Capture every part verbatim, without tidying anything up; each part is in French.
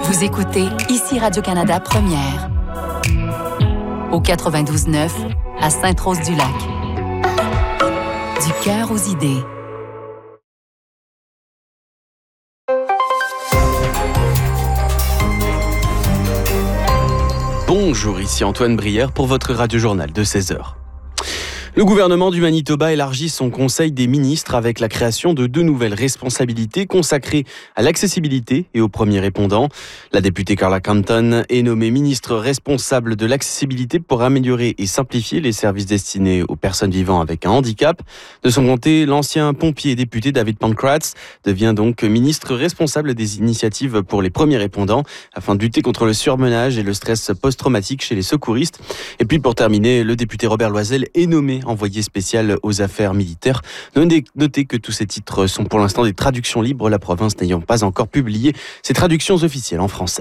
Vous écoutez ici Radio-Canada Première. Au quatre-vingt-douze neuf, à Sainte-Rose-du-Lac. Du cœur aux idées. Bonjour, ici Antoine Brière pour votre radio-journal de seize heures. Le gouvernement du Manitoba élargit son conseil des ministres avec la création de deux nouvelles responsabilités consacrées à l'accessibilité et aux premiers répondants. La députée Carla Campton est nommée ministre responsable de l'accessibilité pour améliorer et simplifier les services destinés aux personnes vivant avec un handicap. De son côté, l'ancien pompier et député David Pankratz devient donc ministre responsable des initiatives pour les premiers répondants afin de lutter contre le surmenage et le stress post-traumatique chez les secouristes. Et puis pour terminer, le député Robert Loisel est nommé envoyé spécial aux affaires militaires. Notez que tous ces titres sont pour l'instant des traductions libres, la province n'ayant pas encore publié ses traductions officielles en français.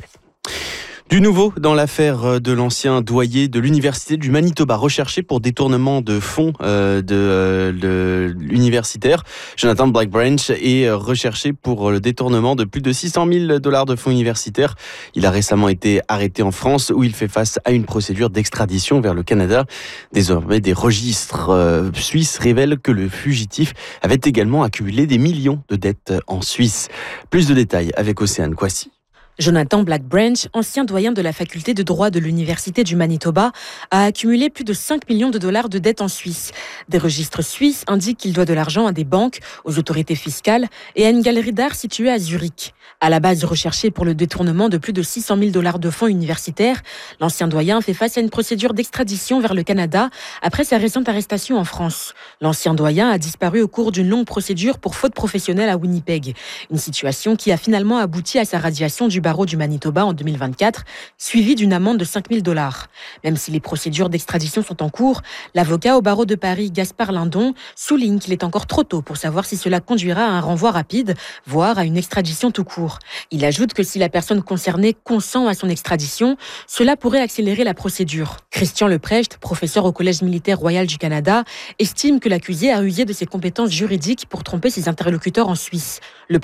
Du nouveau dans l'affaire de l'ancien doyen de l'Université du Manitoba, recherché pour détournement de fonds euh, de, euh, de l'universitaire. Jonathan Blackbranch est recherché pour le détournement de plus de six cent mille dollars de fonds universitaires. Il a récemment été arrêté en France où il fait face à une procédure d'extradition vers le Canada. Désormais, des registres euh, suisses révèlent que le fugitif avait également accumulé des millions de dettes en Suisse. Plus de détails avec Océane Kwasi. Jonathan Blackbranch, ancien doyen de la faculté de droit de l'Université du Manitoba, a accumulé plus de cinq millions de dollars de dettes en Suisse. Des registres suisses indiquent qu'il doit de l'argent à des banques, aux autorités fiscales et à une galerie d'art située à Zurich. À la base recherché pour le détournement de plus de six cent mille dollars de fonds universitaires, l'ancien doyen fait face à une procédure d'extradition vers le Canada après sa récente arrestation en France. L'ancien doyen a disparu au cours d'une longue procédure pour faute professionnelle à Winnipeg. Une situation qui a finalement abouti à sa radiation du barreau du Manitoba en deux mille vingt-quatre, suivie d'une amende de cinq mille dollars. Même si les procédures d'extradition sont en cours, l'avocat au barreau de Paris, Gaspard Lindon, souligne qu'il est encore trop tôt pour savoir si cela conduira à un renvoi rapide, voire à une extradition tout court. Il ajoute que si la personne concernée consent à son extradition, cela pourrait accélérer la procédure. Christian Leprecht, professeur au Collège militaire royal du Canada, estime que l'accusé a usé de ses compétences juridiques pour tromper ses interlocuteurs en Suisse. Le